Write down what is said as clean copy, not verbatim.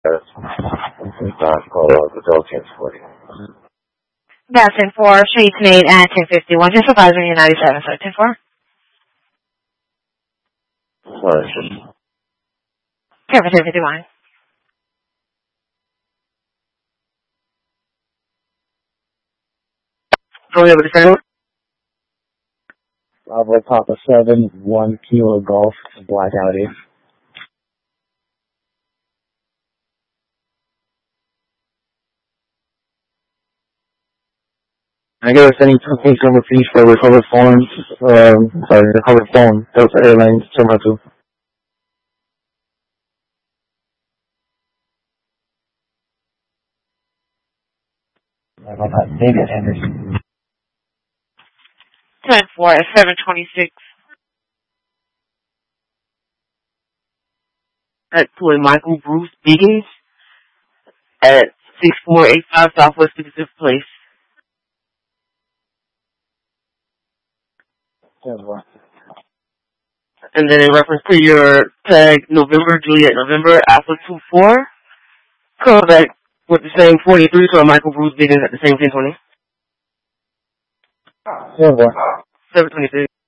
Adult transporting. That's 10-4, Streets made at 1051. Just advising you 97, so 10-4. Sorry. Care for 1051. Go ahead with the same. Bravo Papa 7, 1 Kilo Golf, Black Audi. I got a sending case number please for recovered phone, recovered phone, Delta Airlines, Terminal 2. David Anderson. 10-4 at 726. At to a Michael Bruce Biggins at 6485 Southwest 65th Place. And then in reference to your tag November, Juliet November, Alpha 24, call back with the same 43 to a Michael Bruce Biggins at the same 1020. 726.